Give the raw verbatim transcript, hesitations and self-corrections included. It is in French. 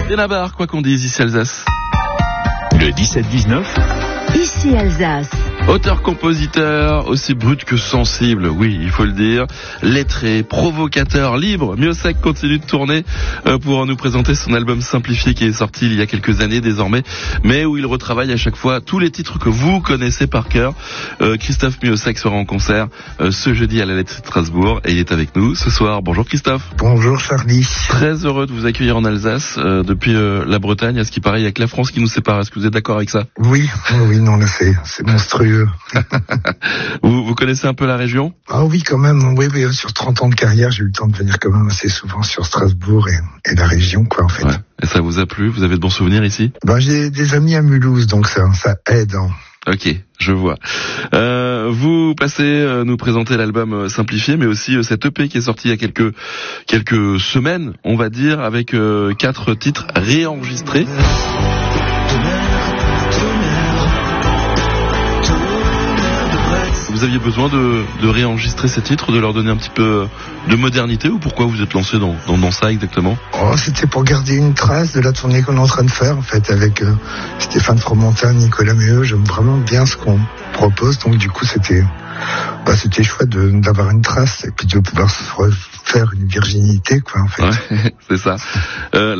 Benabar, quoi qu'on dise, ici Alsace. Le dix-sept dix-neuf. Ici Alsace. Auteur-compositeur, aussi brut que sensible, oui, il faut le dire. Lettré, provocateur, libre, Miossec continue de tourner euh, pour nous présenter son album Simplifié qui est sorti il y a quelques années désormais, mais où il retravaille à chaque fois tous les titres que vous connaissez par cœur. Euh, Christophe Miossec sera en concert euh, ce jeudi à la Lettre de Strasbourg et il est avec nous ce soir. Bonjour Christophe. Bonjour Charlie. Très heureux de vous accueillir en Alsace euh, depuis euh, la Bretagne. À ce qui paraît, il y a que la France qui nous sépare. Est-ce que vous êtes d'accord avec ça? Oui, oui, non, là, c'est, c'est monstrueux. vous, vous connaissez un peu la région? Ah oui, quand même. Oui, oui, sur trente ans de carrière, j'ai eu le temps de venir quand même assez souvent sur Strasbourg et, et la région, quoi, en fait. Ouais. Et ça vous a plu? Vous avez de bons souvenirs ici? Ben, j'ai des amis à Mulhouse, donc ça, ça aide. Hein. Ok, je vois. Euh, vous passez euh, nous présenter l'album euh, Simplifié, mais aussi euh, cet E P qui est sorti il y a quelques quelques semaines, on va dire, avec euh, quatre titres réenregistrés. Vous aviez besoin de, de réenregistrer ces titres, de leur donner un petit peu de modernité, ou pourquoi vous êtes lancé dans, dans, dans ça exactement? Oh, c'était pour garder une trace de la tournée qu'on est en train de faire, en fait, avec euh, Stéphane Fromentin, Nicolas Méheux. J'aime vraiment bien ce qu'on propose, donc du coup, c'était, bah, c'était chouette de, d'avoir une trace et puis de pouvoir se faire une virginité, quoi, en fait. Ouais, c'est ça. Euh,